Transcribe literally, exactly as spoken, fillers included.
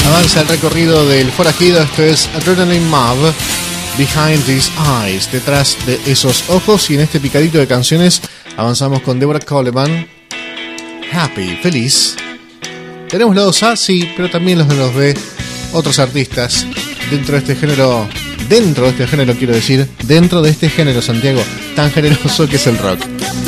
Avanza el recorrido del forajido. Esto es Adrenaline Mob, Behind These Eyes, detrás de esos ojos. Y en este picadito de canciones avanzamos con Deborah Coleman, Happy, feliz. Tenemos lados A, sí, pero también los de los B, otros artistas dentro de este género, dentro de este género quiero decir, dentro de este género, Santiago, tan generoso que es el rock.